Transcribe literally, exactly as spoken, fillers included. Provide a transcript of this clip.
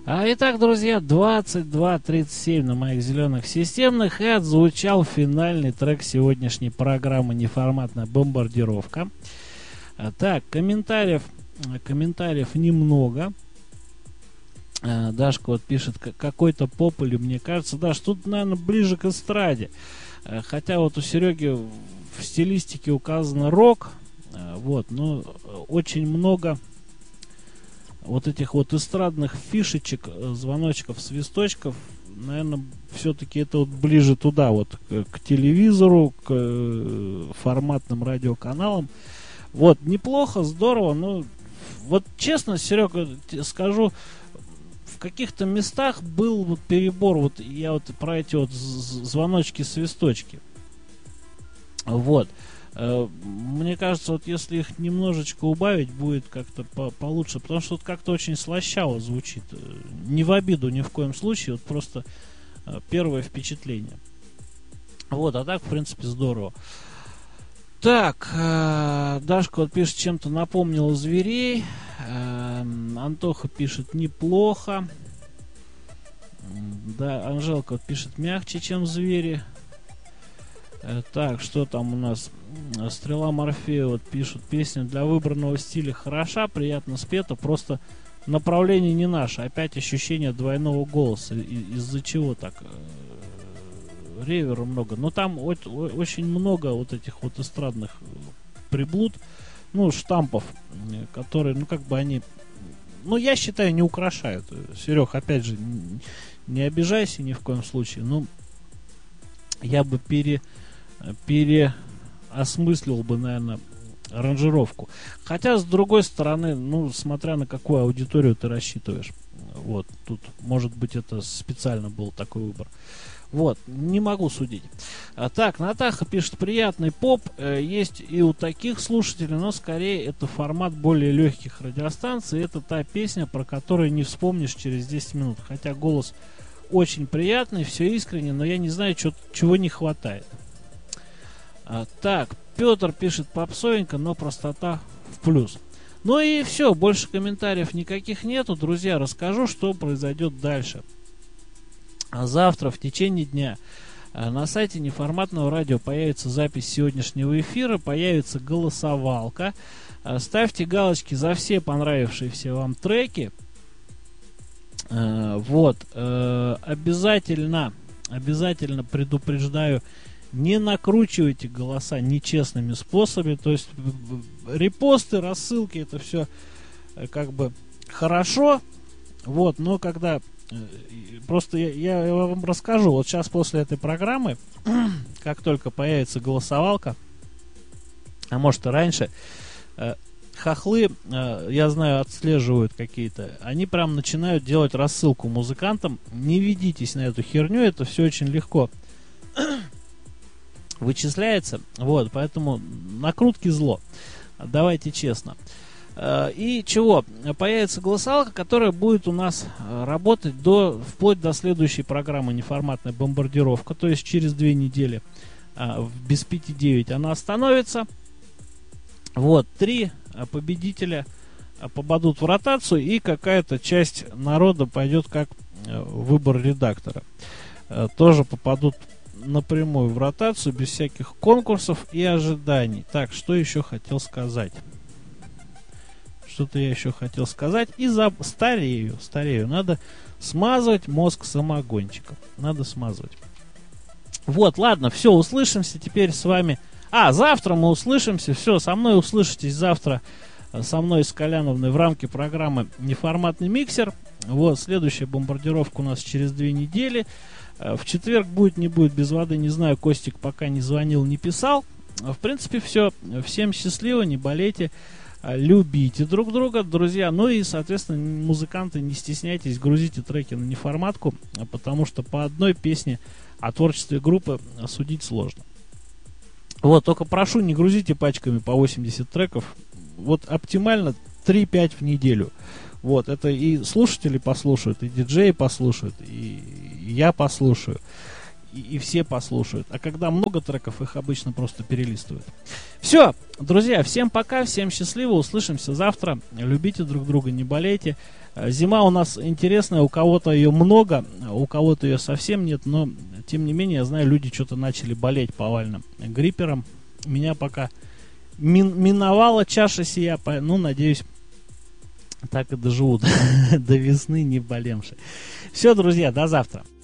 А, итак, друзья, двадцать два тридцать семь на моих зеленых системных, и отзвучал финальный трек сегодняшней программы «Неформатная бомбардировка». А, так, комментариев, комментариев немного. А, Дашка вот пишет, какой-то поп, или мне кажется, Даш, тут, наверное, ближе к эстраде. А, хотя вот у Сереги в стилистике указано рок, а, вот, но очень много вот этих вот эстрадных фишечек, звоночков, свисточков, наверное, все-таки это вот ближе туда, вот к, к телевизору, к э, форматным радиоканалам. Вот, неплохо, здорово, но вот честно, Серега, скажу, в каких-то местах был вот перебор, вот я вот про эти вот звоночки, свисточки. Вот. Мне кажется, вот если их немножечко убавить, будет как-то по получше, потому что вот как-то очень слащаво звучит. Не в обиду ни в коем случае, вот просто первое впечатление. Вот, а так, в принципе, здорово. Так, Дашка вот пишет, чем-то напомнил зверей. Антоха пишет, неплохо. Да, Анжелка вот пишет, мягче, чем звери. Так, что там у нас? Стрела Морфея вот пишут, песня для выбранного стиля хороша, приятно спета, просто направление не наше. Опять ощущение двойного голоса. Из-за чего так? Ревера много. Но там очень много вот этих вот эстрадных приблуд, ну, штампов, которые, ну, как бы они, ну, я считаю, не украшают. Серег, опять же, не обижайся ни в коем случае. Ну, я бы пере... переосмыслил бы, наверное, аранжировку. Хотя, с другой стороны, ну, смотря на какую аудиторию ты рассчитываешь. Вот, тут, может быть, это специально был такой выбор. Вот, не могу судить. А, так, Натаха пишет, приятный поп. Э, есть и у таких слушателей, но скорее это формат более легких радиостанций. Это та песня, про которую не вспомнишь через десять минут. Хотя голос очень приятный, все искренне, но я не знаю, чё, чего не хватает. А, так, Петр пишет, попсовенько, но простота в плюс. Ну и все, больше комментариев никаких нету. Друзья, расскажу, что произойдет дальше. А завтра в течение дня а, на сайте Неформатного радио появится запись сегодняшнего эфира, появится голосовалка. А, ставьте галочки за все понравившиеся вам треки. А, вот, а, обязательно, обязательно предупреждаю, не накручивайте голоса нечестными способами. То есть репосты, рассылки, это все как бы хорошо. Вот, но когда... Просто я, я вам расскажу. Вот сейчас после этой программы, как только появится голосовалка, а может и раньше, хохлы, я знаю, отслеживают какие-то. Они прям начинают делать рассылку музыкантам. Не ведитесь на эту херню, это все очень легко вычисляется, вот, поэтому накрутки зло. Давайте честно. И чего? Появится голосовалка, которая будет у нас работать до, вплоть до следующей программы «Неформатная бомбардировка», то есть через две недели, без пяти девять она остановится. Вот, три победителя попадут в ротацию, и какая-то часть народа пойдет как выбор редактора. Тоже попадут напрямую в ротацию, без всяких конкурсов и ожиданий. Так, что еще хотел сказать? Что-то я еще хотел сказать. И за... старею, старею. Надо смазывать мозг самогончиком. Надо смазывать. Вот, ладно, все, услышимся теперь с вами. А, завтра мы услышимся. Все, со мной услышитесь завтра. Со мной с Коляновной в рамке программы «Неформатный миксер». Вот, следующая бомбардировка у нас через две недели. В четверг будет, не будет, без воды, не знаю, Костик пока не звонил, не писал. В принципе, все. Всем счастливо, не болейте, любите друг друга, друзья. Ну и, соответственно, музыканты, не стесняйтесь, грузите треки на неформатку, потому что по одной песне о творчестве группы судить сложно. Вот, только прошу, не грузите пачками по восемьдесят треков. Вот оптимально три-пять в неделю. Вот, это и слушатели послушают, и диджеи послушают, и я послушаю. и, и все послушают. А когда много треков, их обычно просто перелистывают. Все, друзья, всем пока, всем счастливо, услышимся завтра. Любите друг друга, не болейте. Зима у нас интересная, у кого-то ее много, у кого-то ее совсем нет, но тем не менее, я знаю, люди что-то начали болеть повально гриппером. Меня пока мин- миновала чаша сия, ну, надеюсь, так и доживу до весны не болемши. Все, друзья, до завтра.